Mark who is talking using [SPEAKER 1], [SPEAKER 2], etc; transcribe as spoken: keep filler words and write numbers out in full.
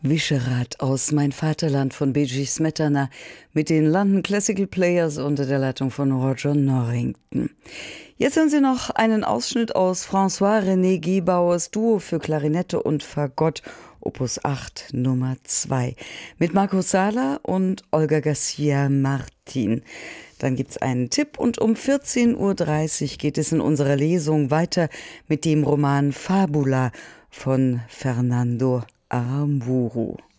[SPEAKER 1] Visegrad aus Mein Vaterland von B G Smetana mit den London Classical Players unter der Leitung von Roger Norrington. Jetzt hören Sie noch einen Ausschnitt aus François-René Gebauers Duo für Klarinette und Fagott, Opus acht Nummer zwei, mit Marco Sala und Olga Garcia Martin. Dann gibt's einen Tipp und um vierzehn Uhr dreißig geht es in unserer Lesung weiter mit dem Roman Fabula von Fernando Aramburu.